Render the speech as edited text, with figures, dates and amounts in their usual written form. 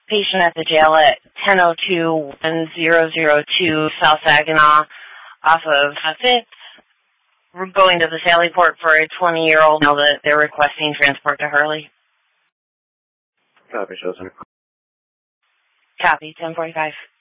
patient at the jail at 1002-1002 South Saginaw off of 5th. We're going to the Sally Port for a 20-year-old now that they're requesting transport to Hurley. Copy, Chosen. Copy, 1045.